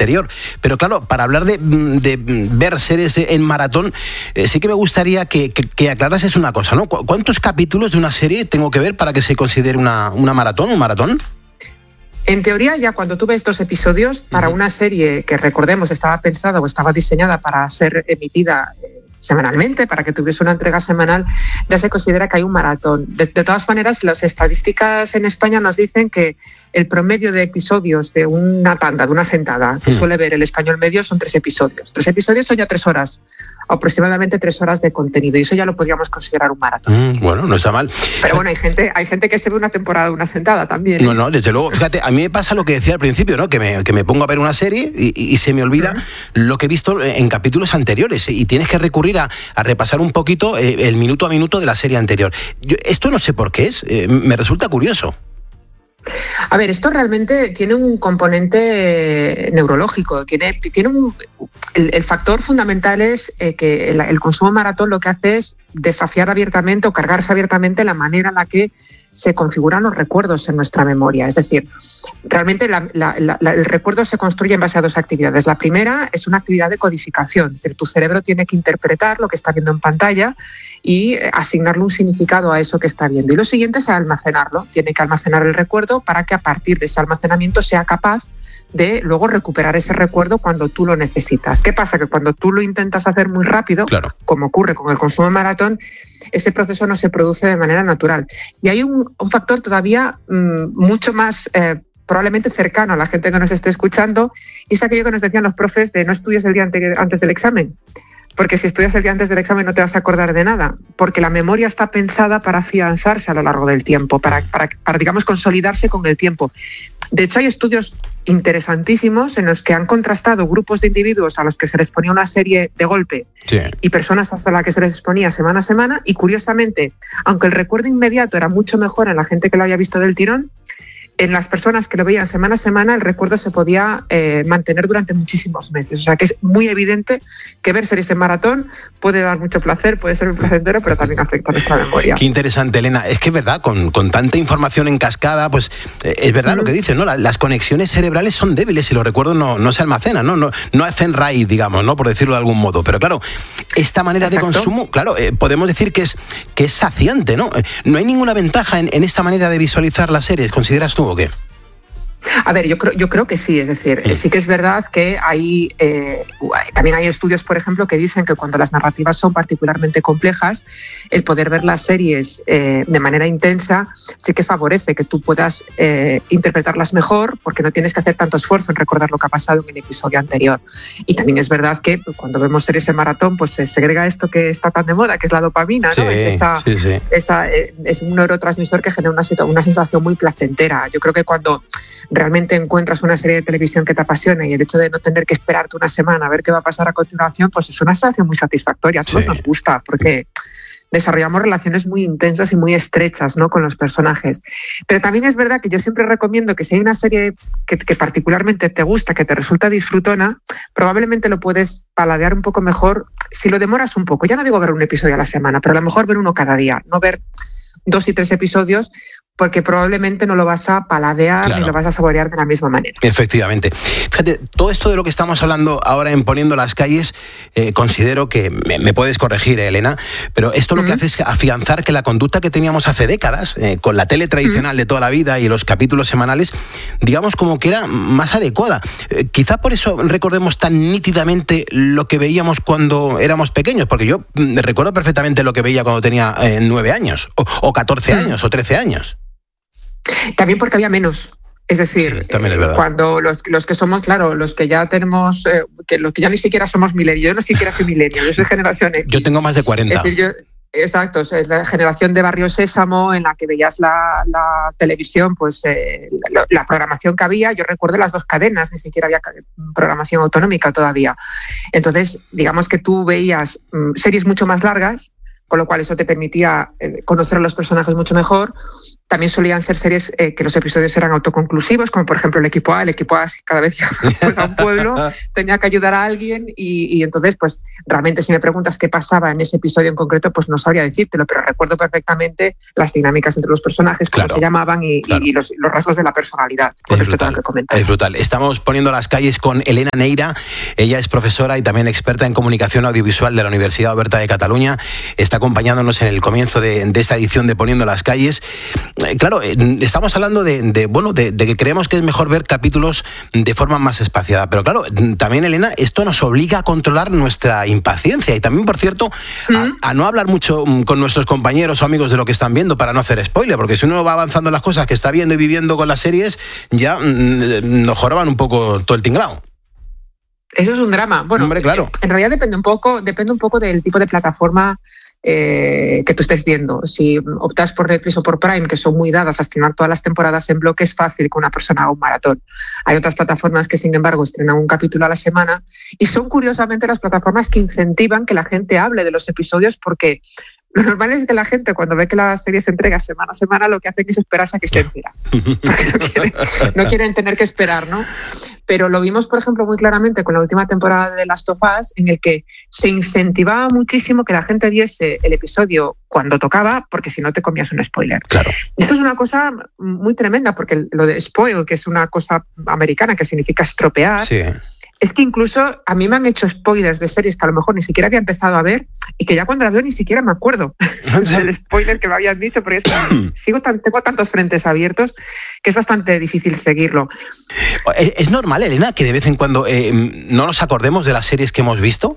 anterior. Pero claro, para hablar de ver series en maratón, sí que me gustaría que aclarases una cosa, ¿no? ¿Cuántos capítulos de una serie tengo que ver para que se considere una maratón, un maratón? En teoría, ya cuando tú ves estos episodios, para una serie que, recordemos, estaba pensada o estaba diseñada para ser emitida semanalmente, para que tuviese una entrega semanal, ya se considera que hay un maratón. De todas maneras, las estadísticas en España nos dicen que el promedio de episodios de una tanda, de una sentada, que suele ver el español medio, son 3 episodios. 3 episodios son ya 3 horas, aproximadamente 3 horas de contenido, y eso ya lo podríamos considerar un maratón. Bueno, no está mal. Pero bueno, hay gente que se ve una temporada de una sentada también. No, desde luego. Fíjate, a mí me pasa lo que decía al principio, ¿no? Que me pongo a ver una serie y se me olvida lo que he visto en capítulos anteriores, y tienes que recurrir a repasar un poquito el minuto a minuto de la serie anterior. Esto no sé por qué es, me resulta curioso. A ver, esto realmente tiene un componente neurológico. El factor fundamental es que el consumo maratón lo que hace es desafiar abiertamente o cargarse abiertamente la manera en la que se configuran los recuerdos en nuestra memoria. Es decir, realmente el recuerdo se construye en base a 2 actividades. La primera es una actividad de codificación. Es decir, tu cerebro tiene que interpretar lo que está viendo en pantalla y asignarle un significado a eso que está viendo. Y lo siguiente es almacenarlo. Tiene que almacenar el recuerdo para que a partir de ese almacenamiento sea capaz de luego recuperar ese recuerdo cuando tú lo necesitas. ¿Qué pasa? Que cuando tú lo intentas hacer muy rápido, claro, como ocurre con el consumo de maratón, ese proceso no se produce de manera natural. Y hay un factor todavía mucho más probablemente cercano a la gente que nos esté escuchando, y es aquello que nos decían los profes de no estudies el día antes del examen. Porque si estudias el día antes del examen no te vas a acordar de nada, porque la memoria está pensada para afianzarse a lo largo del tiempo, para digamos, consolidarse con el tiempo. De hecho, hay estudios interesantísimos en los que han contrastado grupos de individuos a los que se les ponía una serie de golpe, sí, y personas a las que se les exponía semana a semana, y curiosamente, aunque el recuerdo inmediato era mucho mejor en la gente que lo había visto del tirón, en las personas que lo veían semana a semana el recuerdo se podía mantener durante muchísimos meses. O sea que es muy evidente que ver series en maratón puede dar mucho placer, puede ser muy placentero, pero también afecta a nuestra memoria. Qué interesante, Elena. Es que es verdad, con tanta información en cascada, pues es verdad lo que dices, ¿no? Las conexiones cerebrales son débiles y los recuerdos no se almacenan, no hacen raíz, digamos, ¿no? Por decirlo de algún modo. Pero claro, esta manera de consumo, claro, podemos decir que es saciante, ¿no? No hay ninguna ventaja en esta manera de visualizar las series, ¿consideras tú o qué? A ver, yo creo que sí, es decir, sí que es verdad que también hay estudios, por ejemplo, que dicen que cuando las narrativas son particularmente complejas, el poder ver las series de manera intensa sí que favorece que tú puedas interpretarlas mejor, porque no tienes que hacer tanto esfuerzo en recordar lo que ha pasado en el episodio anterior. Y también es verdad que cuando vemos series en maratón, pues se segrega esto que está tan de moda, que es la dopamina, ¿no? Sí, es un neurotransmisor que genera una sensación muy placentera. Yo creo que cuando realmente encuentras una serie de televisión que te apasiona y el hecho de no tener que esperarte una semana a ver qué va a pasar a continuación, pues es una sensación muy satisfactoria. A todos nos gusta porque desarrollamos relaciones muy intensas y muy estrechas, ¿no?, con los personajes. Pero también es verdad que yo siempre recomiendo que si hay una serie que particularmente te gusta, que te resulta disfrutona, probablemente lo puedes paladear un poco mejor si lo demoras un poco. Ya no digo ver un episodio a la semana, pero a lo mejor ver uno cada día, no ver 2 y 3 episodios, porque probablemente no lo vas a paladear, claro, ni lo vas a saborear de la misma manera. Efectivamente. Fíjate, todo esto de lo que estamos hablando ahora en Poniendo las Calles, considero que, me puedes corregir, Elena, pero esto lo que hace es afianzar que la conducta que teníamos hace décadas, con la tele tradicional de toda la vida y los capítulos semanales, digamos como que era más adecuada. Quizá por eso recordemos tan nítidamente lo que veíamos cuando éramos pequeños, porque yo recuerdo perfectamente lo que veía cuando tenía 9 años, o 14 años, o 13 años. También porque había menos. Es decir, es cuando los que somos, claro, los que ya tenemos, los que ya ni siquiera somos millennials, yo no siquiera soy millennial, yo soy generación X. Yo tengo más de 40. Es decir, exacto, es la generación de Barrio Sésamo, en la que veías la televisión, pues la programación que había. Yo recuerdo las 2 cadenas, ni siquiera había programación autonómica todavía. Entonces, digamos que tú veías series mucho más largas, con lo cual eso te permitía conocer a los personajes mucho mejor. También solían ser series que los episodios eran autoconclusivos, como por ejemplo el equipo A, cada vez pues, a un pueblo tenía que ayudar a alguien y entonces pues realmente si me preguntas qué pasaba en ese episodio en concreto, pues no sabría decírtelo, pero recuerdo perfectamente las dinámicas entre los personajes, cómo se llamaban y los rasgos de la personalidad, con respecto a lo que comentas. Es brutal. Estamos poniendo las calles con Elena Neira. Ella es profesora y también experta en comunicación audiovisual de la Universidad Oberta de Cataluña. Está acompañándonos en el comienzo de esta edición de Poniendo las calles. Claro, estamos hablando de que creemos que es mejor ver capítulos de forma más espaciada. Pero claro, también, Elena, esto nos obliga a controlar nuestra impaciencia y también, por cierto, a no hablar mucho con nuestros compañeros o amigos de lo que están viendo para no hacer spoiler, porque si uno va avanzando en las cosas que está viendo y viviendo con las series, ya nos joroban un poco todo el tinglao. Eso es un drama. Bueno, hombre, claro. En realidad depende un poco del tipo de plataforma que tú estés viendo. Si optas por Netflix o por Prime, que son muy dadas a estrenar todas las temporadas en bloque, es fácil que una persona haga un maratón. Hay otras plataformas que, sin embargo, estrenan un capítulo a la semana y son, curiosamente, las plataformas que incentivan que la gente hable de los episodios, porque lo normal es que la gente, cuando ve que la serie se entrega semana a semana, lo que hace es esperarse a que esté entera, porque no quieren tener que esperar, ¿no? Pero lo vimos, por ejemplo, muy claramente con la última temporada de The Last of Us, en el que se incentivaba muchísimo que la gente viese el episodio cuando tocaba, porque si no te comías un spoiler. Claro. Esto es una cosa muy tremenda, porque lo de spoil, que es una cosa americana que significa estropear, sí. Es que incluso a mí me han hecho spoilers de series que a lo mejor ni siquiera había empezado a ver y que ya cuando la veo ni siquiera me acuerdo del spoiler que me habían dicho, porque es que tengo tantos frentes abiertos que es bastante difícil seguirlo. ¿Es normal, Elena, que de vez en cuando no nos acordemos de las series que hemos visto?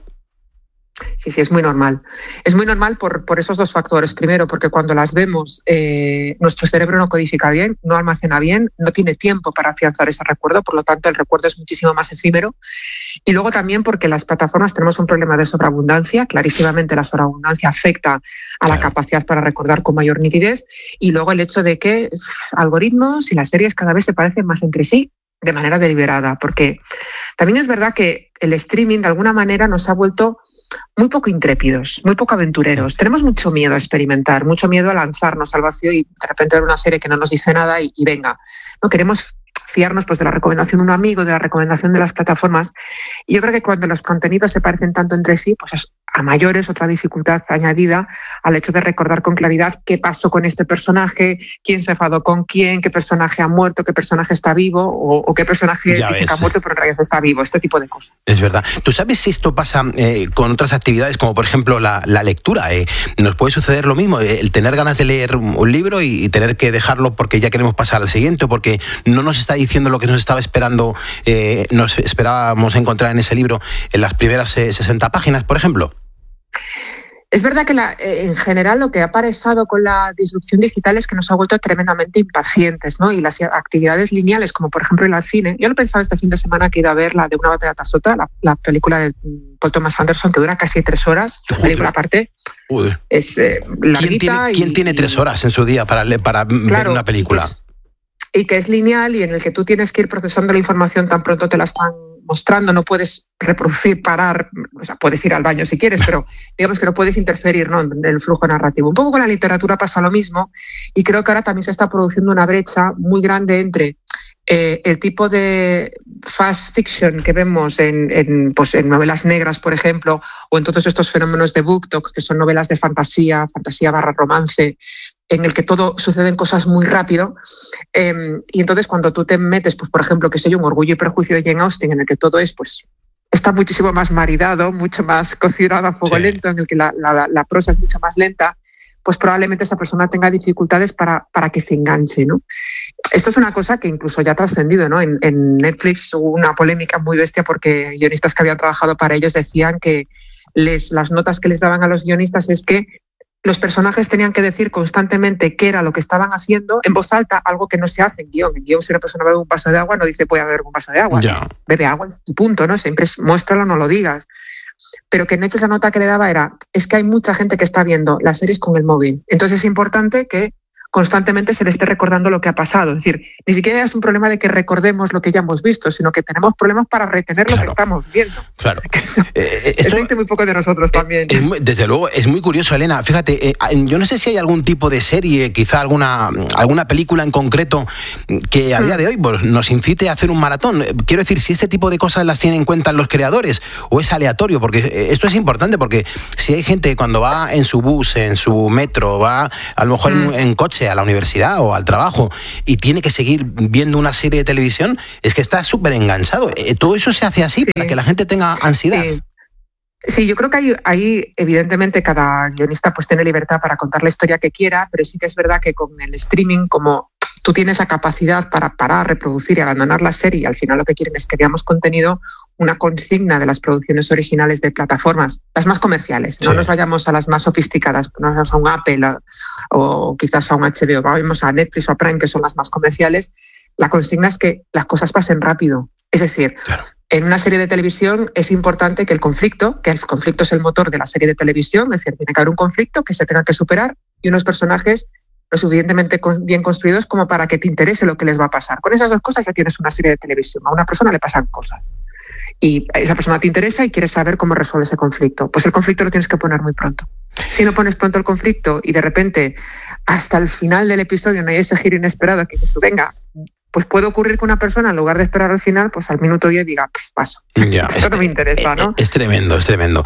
Sí, es muy normal. Es muy normal por esos dos factores. Primero, porque cuando las vemos, nuestro cerebro no codifica bien, no almacena bien, no tiene tiempo para afianzar ese recuerdo, por lo tanto el recuerdo es muchísimo más efímero. Y luego también porque las plataformas tenemos un problema de sobreabundancia. Clarísimamente la sobreabundancia afecta a la capacidad para recordar con mayor nitidez. Y luego el hecho de que algoritmos y las series cada vez se parecen más entre sí de manera deliberada, porque también es verdad que el streaming de alguna manera nos ha vuelto muy poco intrépidos, muy poco aventureros. Tenemos mucho miedo a experimentar, mucho miedo a lanzarnos al vacío y de repente ver una serie que no nos dice nada y venga. No queremos fiarnos pues de la recomendación de un amigo, de la recomendación de las plataformas. Y yo creo que cuando los contenidos se parecen tanto entre sí, pues es a mayores otra dificultad añadida al hecho de recordar con claridad qué pasó con este personaje, quién se enfadó con quién, qué personaje ha muerto, qué personaje está vivo o qué personaje dice que ha muerto pero en realidad está vivo, este tipo de cosas. Es verdad. ¿Tú sabes si esto pasa con otras actividades como por ejemplo la lectura? ¿Nos puede suceder lo mismo? El tener ganas de leer un libro y tener que dejarlo porque ya queremos pasar al siguiente o porque no nos está diciendo lo que nos estaba esperando, nos esperábamos encontrar en ese libro en las primeras 60 páginas, por ejemplo. Es verdad que en general lo que ha pasado con la disrupción digital es que nos ha vuelto tremendamente impacientes, ¿no? Y las actividades lineales, como por ejemplo ir al cine. Yo lo pensaba este fin de semana que he ido a ver la de Una batalla sota, la película de Paul Thomas Anderson, que dura casi 3 horas. Su película aparte es larguita. ¿Quién tiene 3 horas en su día para ver una película? Y que es lineal y en el que tú tienes que ir procesando la información tan pronto te la están mostrando, no puedes reproducir, parar, o sea, puedes ir al baño si quieres, pero digamos que no puedes interferir, ¿no?, en el flujo narrativo. Un poco con la literatura pasa lo mismo y creo que ahora también se está produciendo una brecha muy grande entre el tipo de fast fiction que vemos en novelas negras, por ejemplo, o en todos estos fenómenos de BookTok, que son novelas de fantasía / romance, en el que todo suceden cosas muy rápido, y entonces cuando tú te metes, pues por ejemplo, que sé yo, un Orgullo y Prejuicio de Jane Austen, en el que todo es, pues, está muchísimo más maridado, mucho más cocinado a fuego lento, en el que la prosa es mucho más lenta, pues probablemente esa persona tenga dificultades para que se enganche, ¿no? Esto es una cosa que incluso ya ha trascendido, ¿no? En Netflix hubo una polémica muy bestia porque guionistas que habían trabajado para ellos decían que las notas que les daban a los guionistas es que los personajes tenían que decir constantemente qué era lo que estaban haciendo en voz alta, algo que no se hace en guión. En guión, si una persona bebe un vaso de agua, no dice voy a beber un vaso de agua. Bebe agua y punto, ¿no? Siempre es muéstralo, no lo digas. Pero que Netflix la nota que le daba es que hay mucha gente que está viendo las series con el móvil. Entonces es importante que constantemente se le esté recordando lo que ha pasado. Es decir, ni siquiera es un problema de que recordemos lo que ya hemos visto, sino que tenemos problemas para retener lo que estamos viendo. Claro. Eso dice muy poco de nosotros también. Desde luego, es muy curioso, Elena. Fíjate, yo no sé si hay algún tipo de serie, quizá alguna película en concreto que a día de hoy pues, nos incite a hacer un maratón. Quiero decir, si este tipo de cosas las tienen en cuenta los creadores o es aleatorio, porque esto es importante, porque si hay gente que cuando va en su bus, en su metro, va a lo mejor en coche a la universidad o al trabajo y tiene que seguir viendo una serie de televisión, es que está súper enganchado. Todo eso se hace así para que la gente tenga ansiedad. Sí, yo creo que hay evidentemente cada guionista pues tiene libertad para contar la historia que quiera, pero sí que es verdad que con el streaming, como tú tienes la capacidad para parar, reproducir y abandonar la serie, y al final lo que quieren es que veamos contenido, una consigna de las producciones originales de plataformas, las más comerciales, no nos vayamos a las más sofisticadas, no nos vayamos a un Apple o quizás a un HBO, vamos a Netflix o a Prime, que son las más comerciales. La consigna es que las cosas pasen rápido, es decir, en una serie de televisión es importante que el conflicto es el motor de la serie de televisión, es decir, tiene que haber un conflicto que se tenga que superar y unos personajes lo suficientemente bien construidos como para que te interese lo que les va a pasar. Con esas dos cosas ya tienes una serie de televisión. A una persona le pasan cosas y esa persona te interesa y quieres saber cómo resuelve ese conflicto. Pues el conflicto lo tienes que poner muy pronto. Si no pones pronto el conflicto y de repente hasta el final del episodio no hay ese giro inesperado que dices tú, venga, pues puede ocurrir que una persona, en lugar de esperar al final, pues al minuto 10 diga, paso. Esto no me interesa, ¿no? Es tremendo, es tremendo.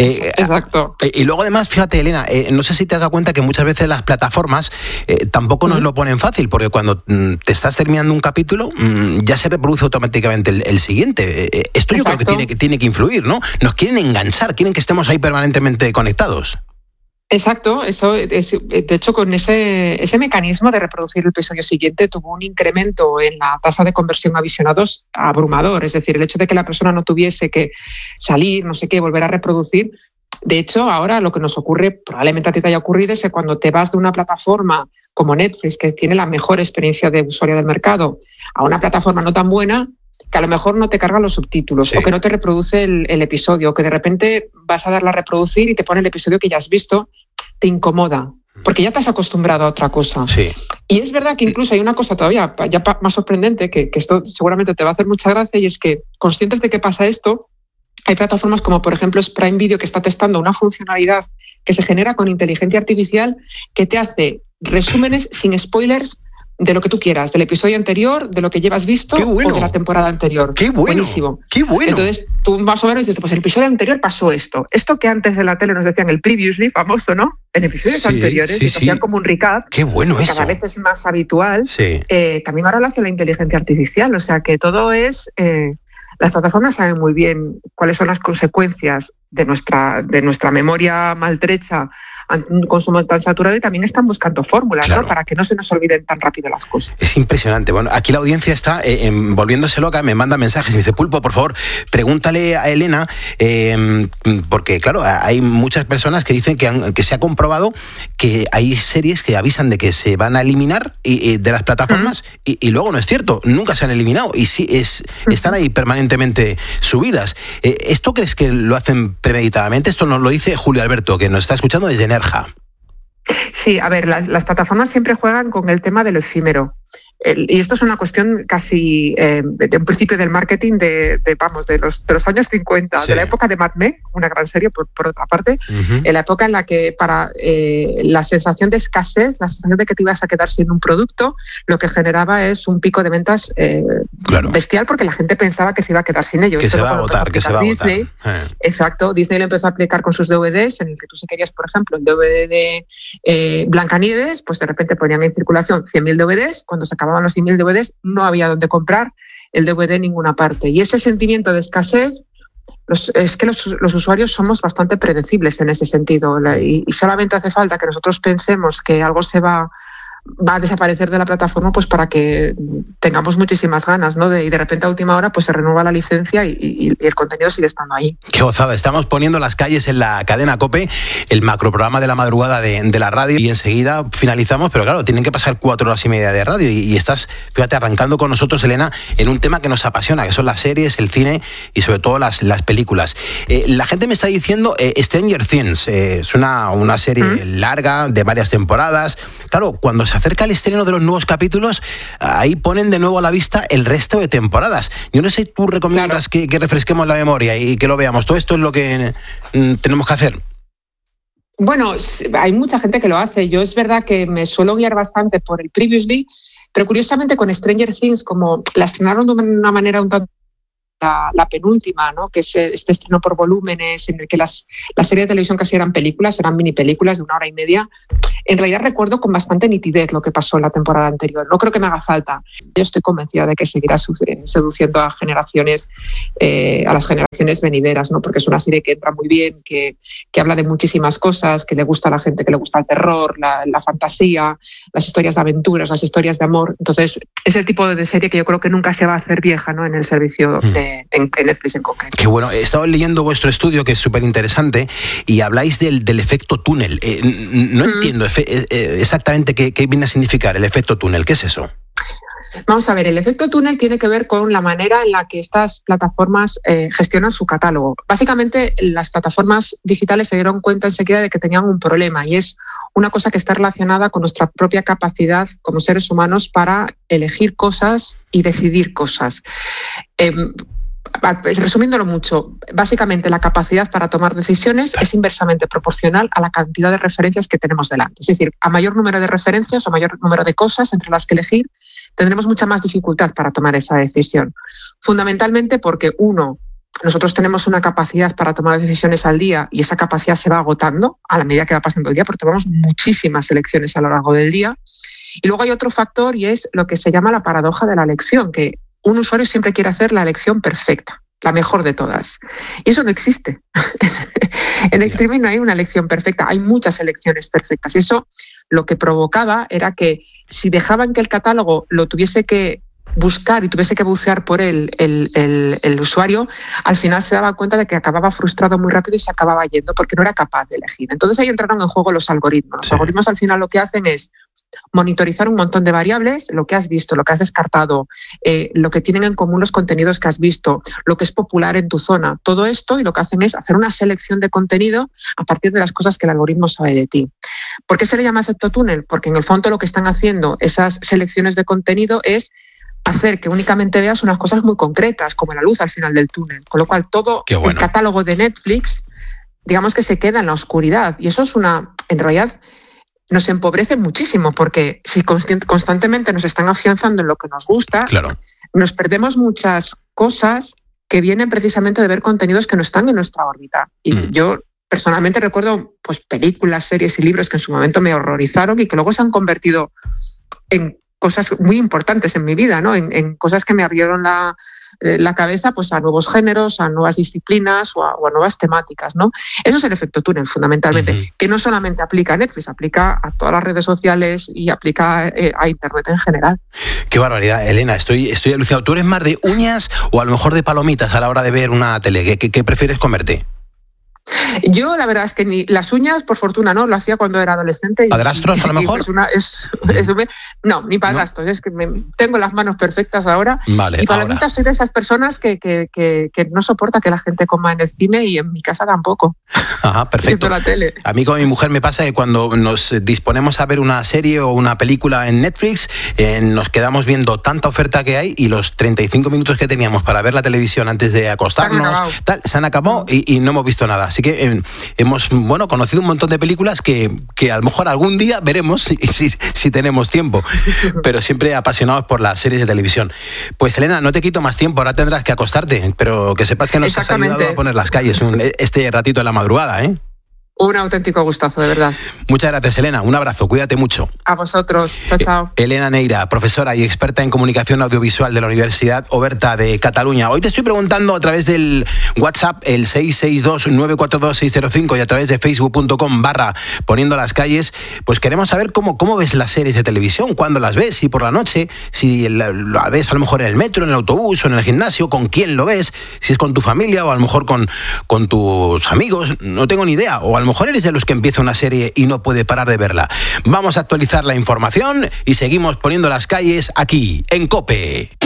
Exacto. Y luego además, fíjate, Elena, no sé si te has dado cuenta que muchas veces las plataformas tampoco nos lo ponen fácil, porque cuando te estás terminando un capítulo, ya se reproduce automáticamente el siguiente. Esto yo creo que tiene que influir, ¿no? Nos quieren enganchar, quieren que estemos ahí permanentemente conectados. Exacto, eso es, de hecho con ese mecanismo de reproducir el episodio siguiente tuvo un incremento en la tasa de conversión a visionados abrumador, es decir, el hecho de que la persona no tuviese que salir, no sé qué, volver a reproducir. De hecho, ahora lo que nos ocurre, probablemente a ti te haya ocurrido, es que cuando te vas de una plataforma como Netflix, que tiene la mejor experiencia de usuario del mercado, a una plataforma no tan buena, que a lo mejor no te carga los subtítulos o que no te reproduce el episodio, o que de repente vas a darle a reproducir y te pone el episodio que ya has visto, te incomoda, porque ya te has acostumbrado a otra cosa. Sí. Y es verdad que incluso hay una cosa todavía ya más sorprendente, que esto seguramente te va a hacer mucha gracia, y es que, conscientes de que pasa esto, hay plataformas como, por ejemplo, Prime Video, que está testando una funcionalidad que se genera con inteligencia artificial que te hace resúmenes sin spoilers de lo que tú quieras, del episodio anterior, de lo que llevas visto o de la temporada anterior. ¡Qué bueno! Buenísimo. ¡Qué bueno! Entonces tú más o menos dices, pues el episodio anterior pasó esto. Esto que antes en la tele nos decían el previously, famoso, ¿no? En episodios anteriores, y hacían como un recap. ¡Qué bueno eso! Cada vez es más habitual. Sí. También ahora lo hace la inteligencia artificial, o sea que todo es... Las plataformas saben muy bien cuáles son las consecuencias de nuestra memoria maltrecha ante un consumo tan saturado, y también están buscando fórmulas, ¿no? Para que no se nos olviden tan rápido las cosas. Es impresionante. Bueno, aquí la audiencia está volviéndose loca, me manda mensajes, me dice, Pulpo, por favor, pregúntale a Elena, porque claro, hay muchas personas que dicen que se ha comprobado que hay series que avisan de que se van a eliminar de las plataformas y luego no es cierto, nunca se han eliminado y sí están ahí permanentemente subidas. ¿Esto crees que lo hacen premeditadamente? Esto nos lo dice Julio Alberto, que nos está escuchando desde Nerja. Sí, a ver, las plataformas siempre juegan con el tema de lo efímero. Y esto es una cuestión casi de un principio del marketing de los años 50, de la época de Mad Men, una gran serie por otra parte, en la época en la que para la sensación de escasez, la sensación de que te ibas a quedar sin un producto, lo que generaba es un pico de ventas bestial, porque la gente pensaba que se iba a quedar sin ello. Que se va a agotar, que se va a agotar. Exacto, Disney lo empezó a aplicar con sus DVDs, en el que tú, si querías, por ejemplo, el DVD de Blancanieves, pues de repente ponían en circulación 100.000 DVDs, cuando se acababan los 100.000 DVDs no había dónde comprar el DVD en ninguna parte. Y ese sentimiento de escasez, es que los usuarios somos bastante predecibles en ese sentido, y solamente hace falta que nosotros pensemos que algo va a desaparecer de la plataforma, pues para que tengamos muchísimas ganas, ¿no? Y de repente a última hora pues se renueva la licencia y el contenido sigue estando ahí. Qué gozada. Estamos poniendo las calles en la cadena COPE, el macroprograma de la madrugada de la radio, y enseguida finalizamos, pero claro, tienen que pasar 4 horas y media de radio y estás, fíjate, arrancando con nosotros, Elena, en un tema que nos apasiona, que son las series, el cine y sobre todo las películas. La gente me está diciendo Stranger Things, es una serie larga, de varias temporadas. Claro, cuando se se acerca el estreno de los nuevos capítulos, ahí ponen de nuevo a la vista el resto de temporadas. Yo no sé, tú recomiendas que refresquemos la memoria y que lo veamos. Todo esto es lo que tenemos que hacer. Bueno, hay mucha gente que lo hace. Yo es verdad que me suelo guiar bastante por el Previously, pero curiosamente con Stranger Things, como la estrenaron de una manera un tanto la penúltima, ¿no? Que es este estreno por volúmenes, en el que la serie de televisión casi eran películas, eran mini películas de 1 hora y media. En realidad recuerdo con bastante nitidez lo que pasó en la temporada anterior. No creo que me haga falta. Yo estoy convencida de que seguirá seduciendo a generaciones, a las generaciones venideras, ¿no? Porque es una serie que entra muy bien, que habla de muchísimas cosas, que le gusta a la gente, que le gusta el terror, la fantasía, las historias de aventuras, las historias de amor. Entonces, es el tipo de serie que yo creo que nunca se va a hacer vieja, ¿no? En el servicio en Netflix en concreto. Qué bueno. He estado leyendo vuestro estudio, que es súper interesante, y habláis del efecto túnel. No entiendo exactamente qué viene a significar el efecto túnel. ¿Qué es eso? Vamos a ver, el efecto túnel tiene que ver con la manera en la que estas plataformas gestionan su catálogo. Básicamente, las plataformas digitales se dieron cuenta enseguida de que tenían un problema, y es una cosa que está relacionada con nuestra propia capacidad como seres humanos para elegir cosas y decidir cosas. Resumiéndolo mucho, básicamente la capacidad para tomar decisiones es inversamente proporcional a la cantidad de referencias que tenemos delante. Es decir, a mayor número de referencias o mayor número de cosas entre las que elegir, tendremos mucha más dificultad para tomar esa decisión. Fundamentalmente porque, nosotros tenemos una capacidad para tomar decisiones al día, y esa capacidad se va agotando a la medida que va pasando el día, porque tomamos muchísimas elecciones a lo largo del día. Y luego hay otro factor, y es lo que se llama la paradoja de la elección, que un usuario siempre quiere hacer la elección perfecta, la mejor de todas. Y eso no existe. En streaming no hay una elección perfecta, hay muchas elecciones perfectas. Y eso lo que provocaba era que si dejaban que el catálogo lo tuviese que buscar y tuviese que bucear por él el usuario, al final se daba cuenta de que acababa frustrado muy rápido y se acababa yendo porque no era capaz de elegir. Entonces ahí entraron en juego los algoritmos. Los algoritmos al final lo que hacen es monitorizar un montón de variables, lo que has visto, lo que has descartado, lo que tienen en común los contenidos que has visto, lo que es popular en tu zona, todo esto, y lo que hacen es hacer una selección de contenido a partir de las cosas que el algoritmo sabe de ti. ¿Por qué se le llama efecto túnel? Porque en el fondo lo que están haciendo esas selecciones de contenido es hacer que únicamente veas unas cosas muy concretas, como la luz al final del túnel, con lo cual todo el catálogo de Netflix, digamos que se queda en la oscuridad, y eso es en realidad nos empobrece muchísimo, porque si constantemente nos están afianzando en lo que nos gusta, nos perdemos muchas cosas que vienen precisamente de ver contenidos que no están en nuestra órbita. Y yo personalmente recuerdo películas, series y libros que en su momento me horrorizaron y que luego se han convertido en cosas muy importantes en mi vida, ¿no? En cosas que me abrieron la cabeza a nuevos géneros, a nuevas disciplinas o a nuevas temáticas, ¿no? Eso es el efecto túnel, fundamentalmente, que no solamente aplica a Netflix, aplica a todas las redes sociales y aplica a Internet en general. Qué barbaridad, Elena, estoy alucinado. ¿Tú eres más de uñas o a lo mejor de palomitas a la hora de ver una tele? ¿Qué prefieres comerte? Yo la verdad es que ni las uñas, por fortuna no, lo hacía cuando era adolescente. ¿Padrastros a lo mejor? No, ni padrastros, ¿no? Es que tengo las manos perfectas ahora. Vale, y palomitas soy de esas personas que no soporta que la gente coma en el cine, y en mi casa tampoco. Ajá, perfecto. La tele. A mí con mi mujer me pasa que cuando nos disponemos a ver una serie o una película en Netflix, nos quedamos viendo tanta oferta que hay, y los 35 minutos que teníamos para ver la televisión antes de acostarnos se han acabado y no hemos visto nada. Así que hemos conocido un montón de películas que a lo mejor algún día veremos si tenemos tiempo, pero siempre apasionados por las series de televisión. Pues Elena, no te quito más tiempo, ahora tendrás que acostarte, pero que sepas que nos has ayudado a poner las calles este ratito de la madrugada, ¿eh? Un auténtico gustazo, de verdad. Muchas gracias, Elena. Un abrazo, cuídate mucho. A vosotros. Chao, chao. Elena Neira, profesora y experta en comunicación audiovisual de la Universidad Oberta de Cataluña. Hoy te estoy preguntando a través del WhatsApp, el 662-942-605, y a través de facebook.com/poniendo las calles, pues queremos saber cómo ves las series de televisión, cuándo las ves, si por la noche, si la ves a lo mejor en el metro, en el autobús o en el gimnasio, con quién lo ves, si es con tu familia o a lo mejor con tus amigos, no tengo ni idea, o a lo mejor eres de los que empieza una serie y no puede parar de verla. Vamos a actualizar la información y seguimos poniendo las calles aquí, en COPE.